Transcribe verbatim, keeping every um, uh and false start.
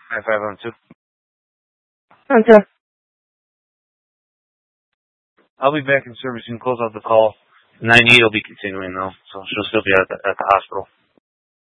five five one two. Okay. I'll be back in service and close out the call. nine eight will be continuing though, so she'll still be at the, at the hospital.